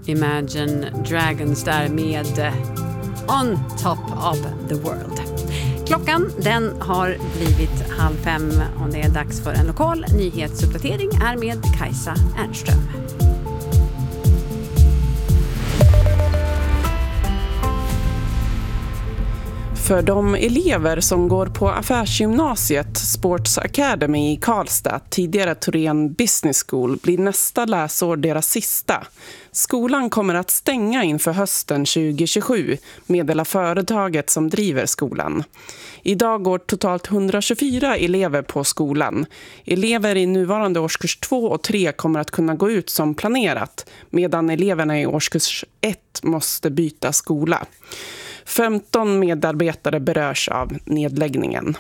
Imagine Dragons där med On Top of the World. Klockan den har blivit 4:30 och det är dags för en lokal nyhetsuppdatering här med Kajsa Ernström. För de elever som går på affärsgymnasiet Sports Academy i Karlstad, tidigare Torén Business School, blir nästa läsår deras sista. Skolan kommer att stänga inför hösten 2027, meddelar företaget som driver skolan. Idag går totalt 124 elever på skolan. Elever i nuvarande årskurs 2 och 3 kommer att kunna gå ut som planerat, medan eleverna i årskurs 1 måste byta skola. 15 medarbetare berörs av nedläggningen.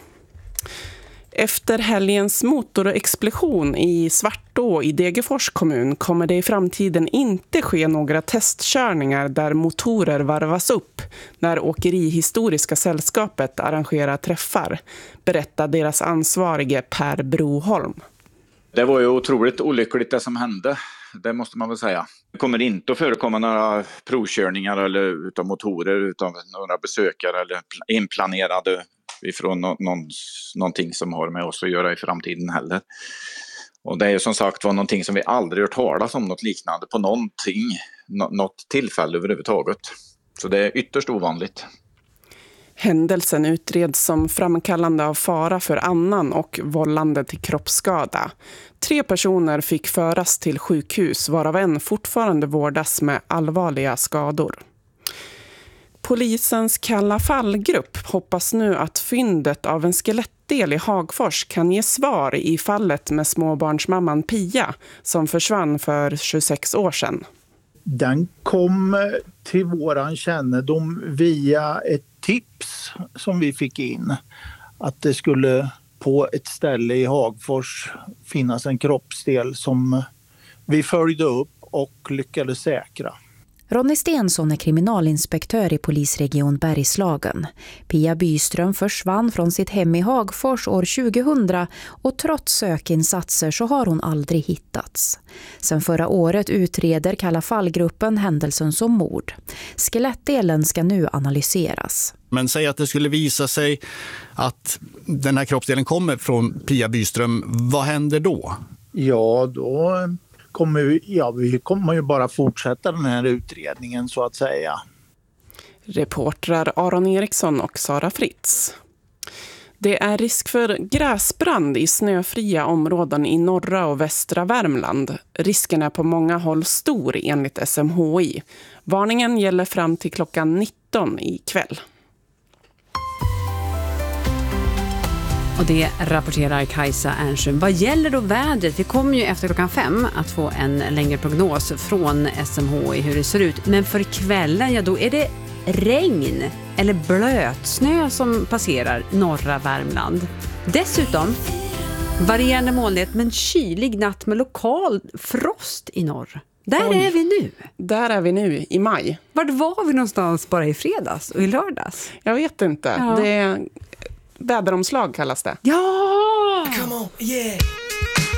Efter helgens motorexplosion i Svartå i Degerfors kommun kommer det i framtiden inte ske några testkörningar där motorer varvas upp när Åkerihistoriska sällskapet arrangerar träffar, berättar deras ansvarige Per Broholm. Det var ju otroligt olyckligt det som hände, det måste man väl säga. Det kommer inte att förekomma några provkörningar eller utav motorer, utav några besökare eller inplanerade ifrån någonting som har med oss att göra i framtiden heller. Och det är ju som sagt var någonting som vi aldrig hört talas om, något liknande på något tillfälle överhuvudtaget. Så det är ytterst ovanligt. Händelsen utreds som framkallande av fara för annan och vållande till kroppsskada. 3 personer fick föras till sjukhus, varav en fortfarande vårdas med allvarliga skador. Polisens Kalla fallgrupp hoppas nu att fyndet av en skelettdel i Hagfors kan ge svar i fallet med småbarnsmamman Pia som försvann för 26 år sedan. Den kom till våran kännedom via ett tips som vi fick in. Att det skulle på ett ställe i Hagfors finnas en kroppsdel som vi följde upp och lyckades säkra. Ronny Stensson är kriminalinspektör i polisregion Bergslagen. Pia Byström försvann från sitt hem i Hagfors år 2000 och trots sökinsatser så har hon aldrig hittats. Sen förra året utreder Kalla fallgruppen händelsen som mord. Skelettdelen ska nu analyseras. Men säg att det skulle visa sig att den här kroppsdelen kommer från Pia Byström. Vad händer då? Ja, då vi kommer ju bara fortsätta den här utredningen så att säga. Reportrar Aron Eriksson och Sara Fritz. Det är risk för gräsbrand i snöfria områden i norra och västra Värmland. Risken är på många håll stor enligt SMHI. Varningen gäller fram till klockan 19 ikväll. Och det rapporterar Kajsa Ernström. Vad gäller då vädret? Vi kommer ju efter klockan 5 att få en längre prognos från SMHI hur det ser ut. Men för kvällen, ja då är det regn eller blötsnö som passerar norra Värmland. Dessutom varierande molnighet men kylig natt med lokal frost i norr. Där är vi nu. Där är vi nu i maj. Vart var vi någonstans bara i fredags och i lördags? Jag vet inte. Ja. Det är väderomslag kallas det. Ja! Come on, yeah.